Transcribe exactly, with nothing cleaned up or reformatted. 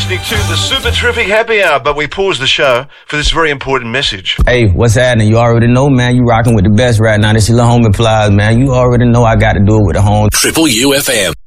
listening to the Super Terrific Happy Hour, but we pause the show for this very important message. Hey, what's happening? You already know, man. You rocking with the best right now. This is your homie Plies, man. You already know I got to do it with the home. Triple U F M.